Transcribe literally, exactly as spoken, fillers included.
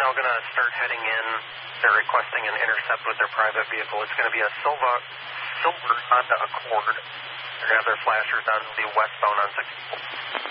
now going to start heading in. They're requesting an intercept with their private vehicle. It's going to be a silver, silver Honda Accord. They're going to have their flashers on. They'll be westbound on sixty-four.